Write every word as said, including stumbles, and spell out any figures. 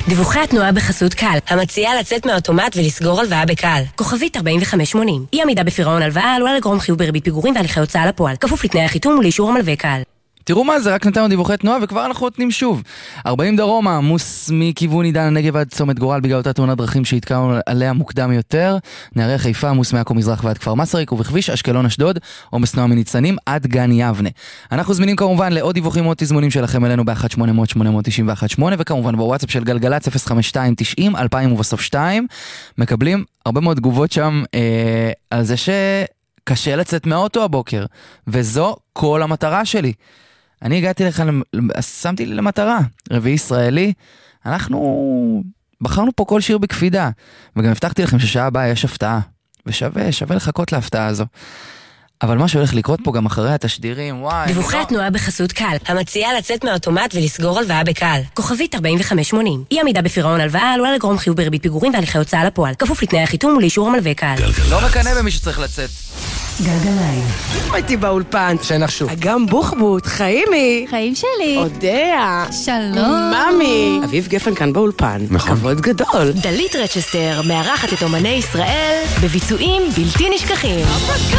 דיווחי התנועה בחסות קל, המציעה לצאת מהאוטומט ולסגור הלוואה בקל. כוכבית ארבעים וחמש שמונים. אי עמידה בפירעון הלוואה עלולה לגרום חיוב בריבית פיגורים והליכי הוצאה לפועל. כפוף לתנאי החיתום ולאישור המלווה קל. תראו מה זה, רק נתנו דיווחי תנועה וכבר אנחנו נותנים שוב. ארבעים דרומה, עמוס מכיוון עידן הנגב עד צומת גורל בגלל אותה תאונת דרכים שהתקענו עליה מוקדם יותר. נערי חיפה, עמוס מעכו מזרח ועד כפר מסריק, ובכביש אשקלון אשדוד, עומס תנועה מניצנים עד גן יבנה. אנחנו זמינים כמובן לעוד דיווחים או תזמונים שלכם אלינו ב-אחת שמונה אפס אפס שמונה תשע אחת שמונה, וכמובן בוואטסאפ של גלגלץ אפס חמש שתיים תשעים אלפיים ובסוף שתיים. מקבלים הרבה מאוד תגובות שם אה, על זה שקשה לצאת מהאוטו הבוקר, וזו כל המטרה שלי. אני הגעתי לכאן, שמתי לי למטרה, רביעי ישראלי, אנחנו בחרנו פה כל שיר בקפידה, וגם הבטחתי לכם ששעה הבאה יש הפתעה, ושווה, שווה לחכות להפתעה הזו. אבל מה שהולך לקרות פה גם אחרי התשדירים, וואי... דיווחי התנועה בחסות קל, המציעה לצאת מהאוטומט ולסגור הלוואה בקל. כוכבית ארבעים וחמש שמונים. אי עמידה בפירעון הלוואה עלולה לגרום חיוב בריבית פיגורים והליכי הוצאה לפועל. כפוף לתנאי החיתום ולאישור המלווה קל. לא מקנא במי שצריך לצאת. גלגליים. הייתי באולפן. שנחשו. אגם בוחבוט, חיימי. חיים שלי. אודיה. שלום. ממי. אביב גפן כאן באולפן. נכון. כבוד גדול. דלית רצ'סטר מארחת את אומני ישראל בביצועים בלתי נשכחים.